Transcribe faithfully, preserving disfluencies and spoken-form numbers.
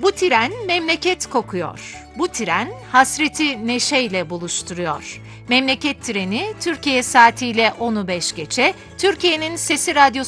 Bu tren memleket kokuyor. Bu tren hasreti neşeyle buluşturuyor. Memleket treni Türkiye saatiyle onu beş geçe Türkiye'nin Sesi Radyosu